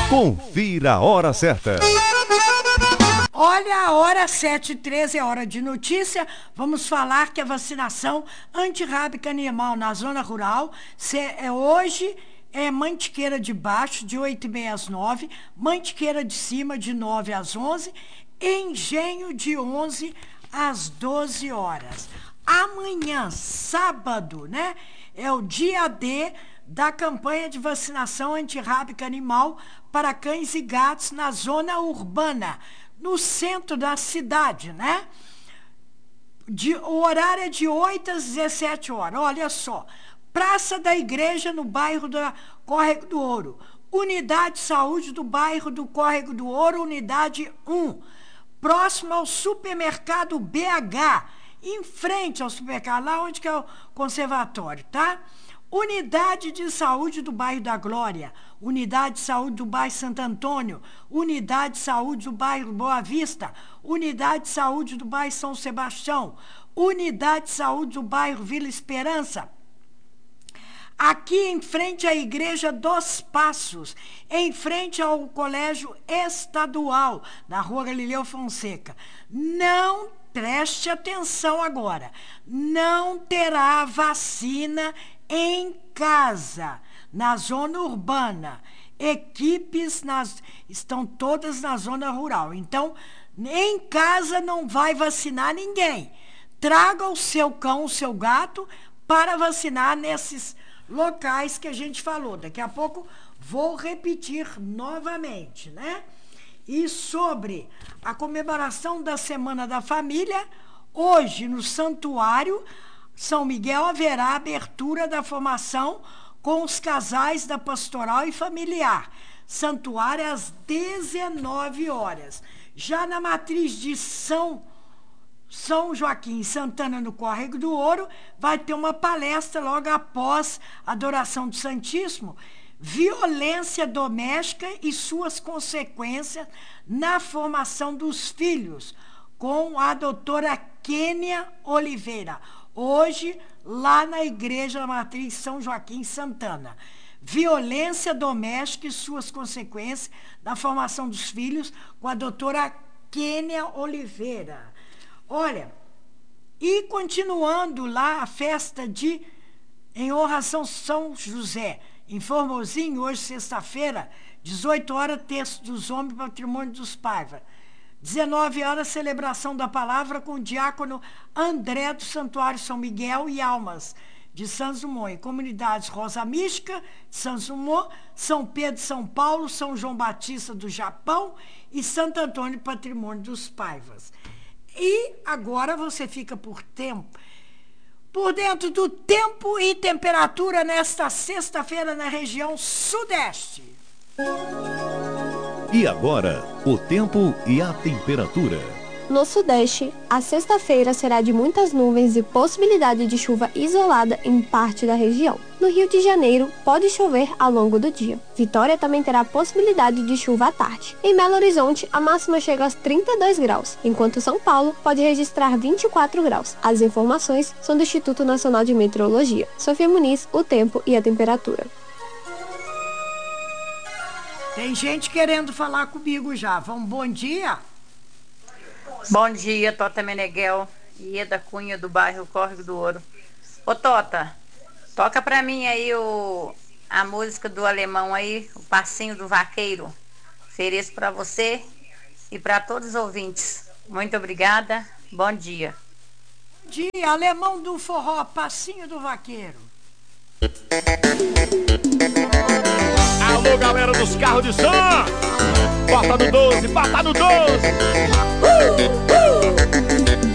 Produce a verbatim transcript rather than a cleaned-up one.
Confira a hora certa. Olha, a hora sete e treze é hora de notícia. Vamos falar que a vacinação antirrábica animal na zona rural é hoje é Mantiqueira de Baixo, de oito e meia às nove, Mantiqueira de Cima, de nove às onze, Engenho, de onze às doze horas. Amanhã, sábado, né, é o dia D da campanha de vacinação antirrábica animal para cães e gatos na zona urbana, no centro da cidade, né? De, o horário é de oito às dezessete horas. Olha só, Praça da Igreja, no bairro do Córrego do Ouro. Unidade de Saúde do bairro do Córrego do Ouro, unidade um. Próximo ao supermercado B H, em frente ao supermercado, lá onde que é o conservatório, tá? Unidade de Saúde do bairro da Glória, Unidade de Saúde do bairro Santo Antônio, Unidade de Saúde do bairro Boa Vista, Unidade de Saúde do bairro São Sebastião, Unidade de Saúde do bairro Vila Esperança. Aqui em frente à Igreja dos Passos, em frente ao Colégio Estadual, na Rua Galileu Fonseca. Não preste atenção agora, não terá vacina em casa, na zona urbana. Equipes nas, estão todas na zona rural. Então, em casa não vai vacinar ninguém. Traga o seu cão, o seu gato, para vacinar nesses locais que a gente falou. Daqui a pouco vou repetir novamente, né? E sobre a comemoração da Semana da Família, hoje no Santuário São Miguel haverá abertura da formação com os casais da Pastoral e Familiar. Santuário às dezenove horas. Já na matriz de São São Joaquim Santana, no Córrego do Ouro, vai ter uma palestra logo após a adoração do Santíssimo, violência doméstica e suas consequências na formação dos filhos, com a doutora Kênia Oliveira, hoje lá na Igreja da Matriz São Joaquim Santana. Violência doméstica e suas consequências na formação dos filhos, com a doutora Kênia Oliveira. Olha, e continuando lá a festa de em honra a São São José, em Formosinho, hoje sexta-feira, dezoito horas, texto dos homens, patrimônio dos Paiva. dezenove horas, celebração da palavra com o diácono André do Santuário São Miguel e Almas, de Santos Dumont, em comunidades Rosa Mística, de Santos Dumont, São Pedro de São Paulo, São João Batista do Japão e Santo Antônio, patrimônio dos Paivas. E agora você fica por tempo, por dentro do tempo e temperatura nesta sexta-feira na região sudeste. E agora, o tempo e a temperatura. No sudeste, a sexta-feira será de muitas nuvens e possibilidade de chuva isolada em parte da região. No Rio de Janeiro, pode chover ao longo do dia. Vitória também terá possibilidade de chuva à tarde. Em Belo Horizonte, a máxima chega aos trinta e dois graus, enquanto São Paulo pode registrar vinte e quatro graus. As informações são do Instituto Nacional de Meteorologia. Sofia Muniz, o tempo e a temperatura. Tem gente querendo falar comigo já. Vamos, bom dia. Bom dia, Tota Meneghel e Eda Cunha, do bairro Córrego do Ouro. Ô Tota, toca pra mim aí o, a música do alemão aí, o Passinho do Vaqueiro. Ofereço pra você e pra todos os ouvintes. Muito obrigada, bom dia. Bom dia, alemão do forró, Passinho do Vaqueiro. Alô, galera dos carros de som, bota no doze, bota no doze. Uh, uh.